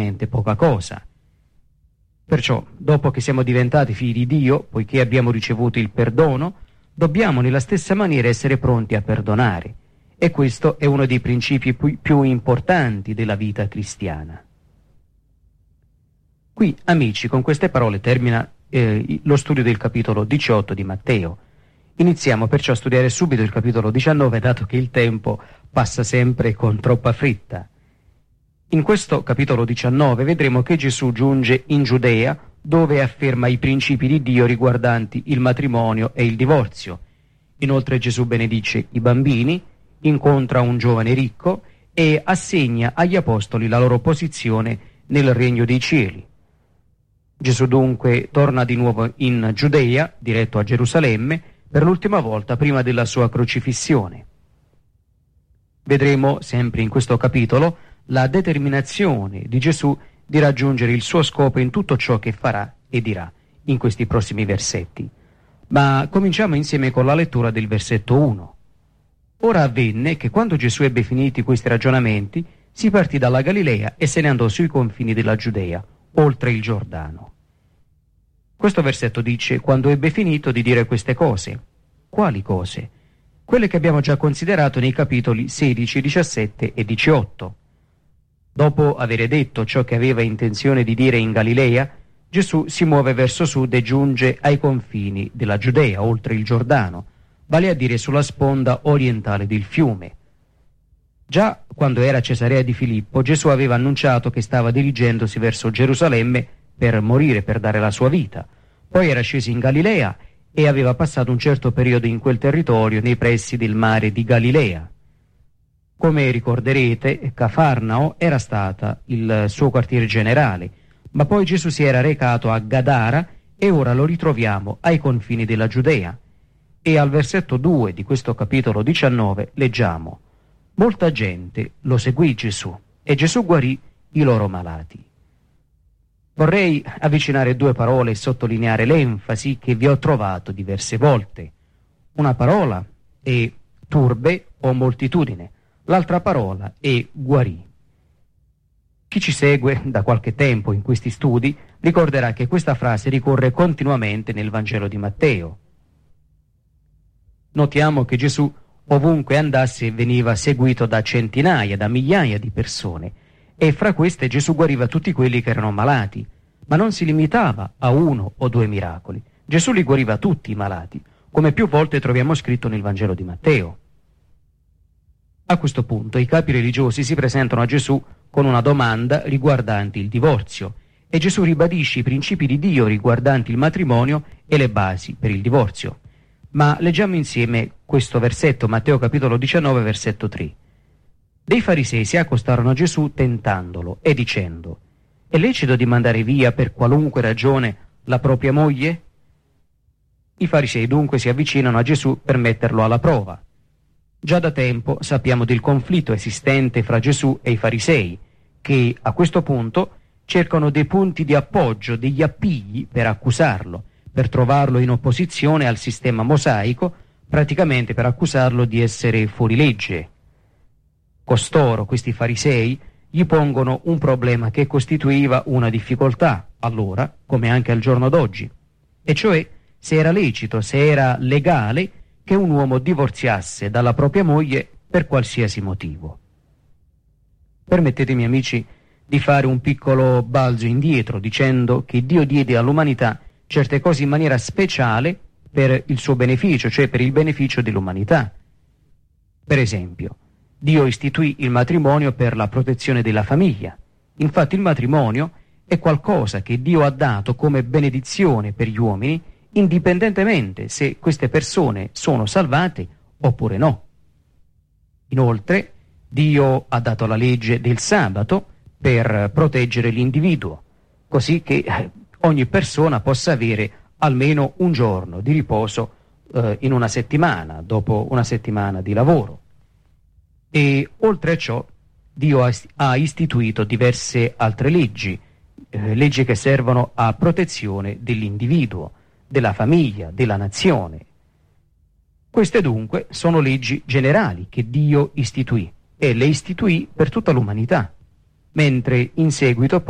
veramente poca cosa. Perciò, dopo che siamo diventati figli di Dio, poiché abbiamo ricevuto il perdono, dobbiamo nella stessa maniera essere pronti a perdonare. E questo è uno dei principi più importanti della vita cristiana. Qui, amici, con queste parole termina lo studio del capitolo 18 di Matteo. Iniziamo perciò a studiare subito il capitolo 19, dato che il tempo passa sempre con troppa fretta. In questo capitolo 19 vedremo che Gesù giunge in Giudea, dove afferma i principi di Dio riguardanti il matrimonio e il divorzio. Inoltre Gesù benedice i bambini, incontra un giovane ricco e assegna agli apostoli la loro posizione nel regno dei cieli. Gesù dunque torna di nuovo in Giudea, diretto a Gerusalemme, per l'ultima volta prima della sua crocifissione. Vedremo sempre in questo capitolo la determinazione di Gesù di raggiungere il suo scopo in tutto ciò che farà e dirà in questi prossimi versetti. Ma cominciamo insieme con la lettura del versetto 1. Ora avvenne che quando Gesù ebbe finiti questi ragionamenti, si partì dalla Galilea e se ne andò sui confini della Giudea, oltre il Giordano. Questo versetto dice: quando ebbe finito di dire queste cose. Quali cose? Quelle che abbiamo già considerato nei capitoli 16, 17 e 18. Dopo avere detto ciò che aveva intenzione di dire in Galilea, Gesù si muove verso sud e giunge ai confini della Giudea, oltre il Giordano, vale a dire sulla sponda orientale del fiume. Già quando era a Cesarea di Filippo, Gesù aveva annunciato che stava dirigendosi verso Gerusalemme per morire, per dare la sua vita. Poi era sceso in Galilea e aveva passato un certo periodo in quel territorio, nei pressi del mare di Galilea. Come ricorderete, Cafarnao era stata il suo quartiere generale, ma poi Gesù si era recato a Gadara e ora lo ritroviamo ai confini della Giudea. E al versetto 2 di questo capitolo 19 leggiamo: molta gente lo seguì Gesù e Gesù guarì i loro malati. Vorrei avvicinare due parole e sottolineare l'enfasi che vi ho trovato diverse volte. Una parola è turbe o moltitudine, l'altra parola è guarì. Chi ci segue da qualche tempo in questi studi ricorderà che questa frase ricorre continuamente nel Vangelo di Matteo. Notiamo che Gesù ovunque andasse veniva seguito da centinaia, da migliaia di persone, e fra queste Gesù guariva tutti quelli che erano malati, ma non si limitava a 1 o 2 miracoli. Gesù li guariva tutti i malati, come più volte troviamo scritto nel Vangelo di Matteo. A questo punto i capi religiosi si presentano a Gesù con una domanda riguardante il divorzio, e Gesù ribadisce i principi di Dio riguardanti il matrimonio e le basi per il divorzio. Ma leggiamo insieme questo versetto, Matteo capitolo 19, versetto 3. Dei farisei si accostarono a Gesù tentandolo e dicendo: è lecito di mandare via per qualunque ragione la propria moglie? I farisei dunque si avvicinano a Gesù per metterlo alla prova. Già da tempo sappiamo del conflitto esistente fra Gesù e i farisei, che a questo punto cercano dei punti di appoggio, degli appigli per accusarlo, per trovarlo in opposizione al sistema mosaico, praticamente per accusarlo di essere fuori legge. Costoro, questi farisei, gli pongono un problema che costituiva una difficoltà, allora, come anche al giorno d'oggi, e cioè se era lecito, se era legale che un uomo divorziasse dalla propria moglie per qualsiasi motivo. Permettetemi, amici, di fare un piccolo balzo indietro dicendo che Dio diede all'umanità certe cose in maniera speciale per il suo beneficio, cioè per il beneficio dell'umanità. Per esempio, Dio istituì il matrimonio per la protezione della famiglia. Infatti il matrimonio è qualcosa che Dio ha dato come benedizione per gli uomini, indipendentemente se queste persone sono salvate oppure no. Inoltre, Dio ha dato la legge del sabato per proteggere l'individuo, così che ogni persona possa avere almeno un giorno di riposo in una settimana, dopo una settimana di lavoro. E oltre a ciò, Dio ha istituito diverse altre leggi, leggi che servono a protezione dell'individuo, della famiglia, della nazione. Queste dunque sono leggi generali che Dio istituì, e le istituì per tutta l'umanità, mentre in seguito